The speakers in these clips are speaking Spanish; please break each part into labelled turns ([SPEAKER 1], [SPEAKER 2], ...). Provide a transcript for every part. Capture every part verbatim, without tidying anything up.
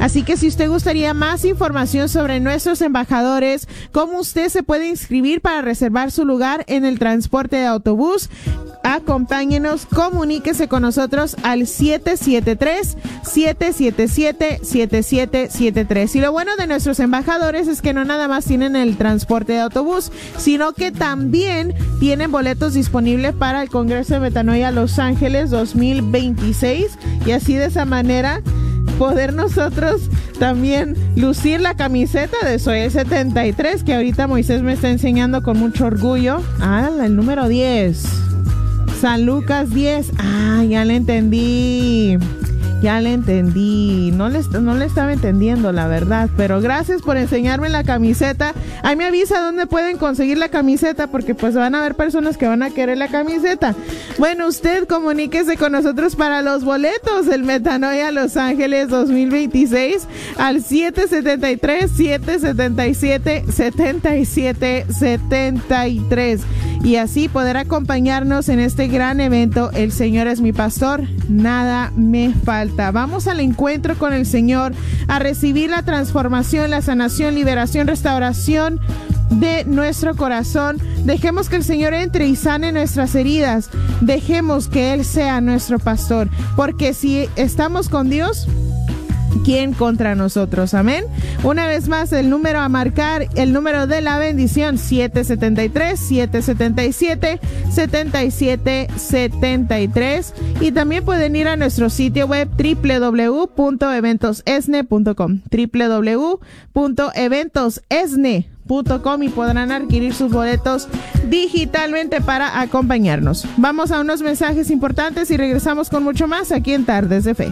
[SPEAKER 1] Así que si usted gustaría más información sobre nuestros embajadores, cómo usted se puede inscribir para reservar su lugar en el transporte de autobús, acompáñenos, comuníquese con nosotros al siete siete tres, siete siete siete, siete siete siete tres. Y lo bueno de nuestros embajadores es que no nada más tienen el transporte de autobús, sino que también tienen boletos disponibles para el Congreso de Metanoia Los Ángeles dos mil veintiséis, y así de esa manera poder nosotros también lucir la camiseta de Soy el setenta y tres, que ahorita Moisés me está enseñando con mucho orgullo. Ah, el número diez. San Lucas diez. Ah, ya le entendí. Ya le entendí. No le, no le estaba entendiendo, la verdad. Pero gracias por enseñarme la camiseta. Ahí me avisa dónde pueden conseguir la camiseta, porque pues van a haber personas que van a querer la camiseta. Bueno, usted comuníquese con nosotros para los boletos del Metanoia Los Ángeles dos mil veintiséis al siete siete tres, siete siete siete, siete siete siete tres. Y así poder acompañarnos en este gran evento. El Señor es mi pastor, nada me falta. Vamos al encuentro con el Señor, a recibir la transformación, la sanación, liberación, restauración de nuestro corazón. Dejemos que el Señor entre y sane nuestras heridas. Dejemos que Él sea nuestro pastor, porque si estamos con Dios, ¿quién contra nosotros? Amén. Una vez más, el número a marcar, el número de la bendición, siete siete tres, siete siete siete, siete siete siete tres. Y también pueden ir a nuestro sitio web doble u doble u doble u punto eventos esne punto com, doble u doble u doble u punto eventos esne punto com, y podrán adquirir sus boletos digitalmente para acompañarnos. Vamos a unos mensajes importantes y regresamos con mucho más aquí en Tardes de Fe.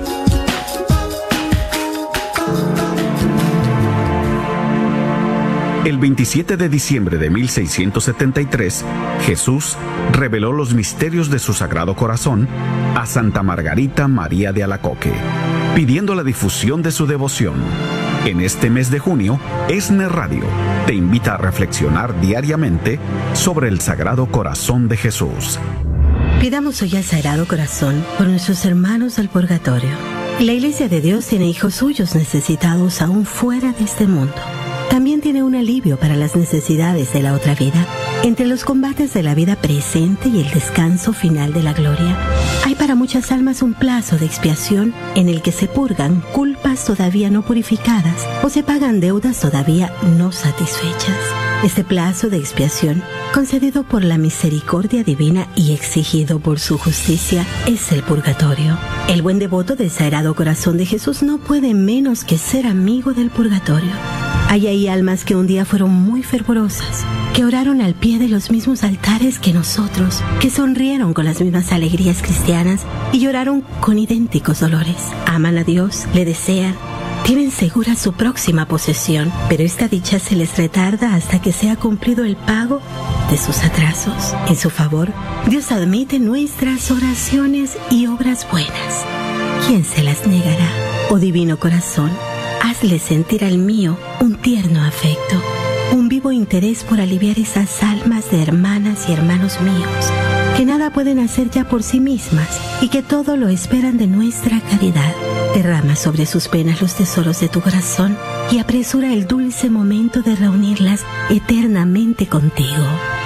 [SPEAKER 2] El veintisiete de diciembre de mil seiscientos setenta y tres, Jesús reveló los misterios de su Sagrado Corazón a Santa Margarita María de Alacoque, pidiendo la difusión de su devoción. En este mes de junio, ESNE Radio te invita a reflexionar diariamente sobre el Sagrado Corazón de Jesús.
[SPEAKER 3] Pidamos hoy al Sagrado Corazón por nuestros hermanos del purgatorio. La Iglesia de Dios tiene hijos suyos necesitados aún fuera de este mundo. También tiene un alivio para las necesidades de la otra vida. Entre los combates de la vida presente y el descanso final de la gloria, hay para muchas almas un plazo de expiación en el que se purgan culpas todavía no purificadas o se pagan deudas todavía no satisfechas. Este plazo de expiación, concedido por la misericordia divina y exigido por su justicia, es el purgatorio. El buen devoto del Sagrado Corazón de Jesús no puede menos que ser amigo del purgatorio. Hay ahí almas que un día fueron muy fervorosas, que oraron al pie de los mismos altares que nosotros, que sonrieron con las mismas alegrías cristianas y lloraron con idénticos dolores. Aman a Dios, le desean, tienen segura su próxima posesión, pero esta dicha se les retarda hasta que sea cumplido el pago de sus atrasos. En su favor, Dios admite nuestras oraciones y obras buenas. ¿Quién se las negará? Oh Divino Corazón, hazle sentir al mío un tierno afecto, un vivo interés por aliviar esas almas de hermanas y hermanos míos, que nada pueden hacer ya por sí mismas y que todo lo esperan de nuestra caridad. Derrama sobre sus penas los tesoros de tu corazón y apresura el dulce momento de reunirlas eternamente contigo.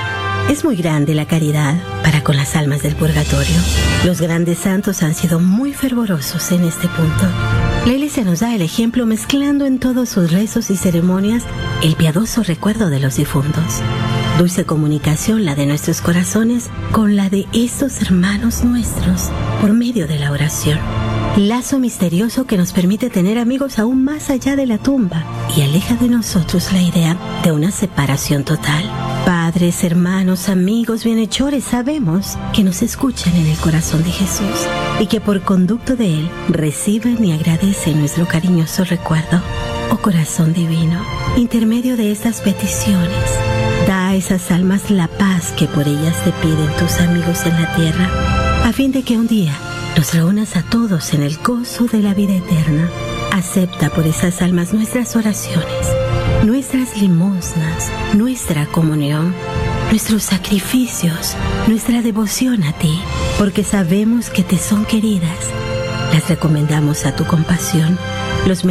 [SPEAKER 3] Es muy grande la caridad para con las almas del purgatorio. Los grandes santos han sido muy fervorosos en este punto. La Iglesia nos da el ejemplo mezclando en todos sus rezos y ceremonias el piadoso recuerdo de los difuntos. Dulce comunicación la de nuestros corazones con la de estos hermanos nuestros por medio de la oración. Lazo misterioso que nos permite tener amigos aún más allá de la tumba y aleja de nosotros la idea de una separación total. Padres, hermanos, amigos, bienhechores, sabemos que nos escuchan en el corazón de Jesús y que por conducto de Él reciben y agradecen nuestro cariñoso recuerdo. Oh corazón divino, intermedio de estas peticiones, da a esas almas la paz que por ellas te piden tus amigos en la tierra, a fin de que un día nos reúnas a todos en el gozo de la vida eterna. Acepta por esas almas nuestras oraciones, nuestras limosnas, nuestra comunión, nuestros sacrificios, nuestra devoción a ti, porque sabemos que te son queridas. Las recomendamos a tu compasión. Los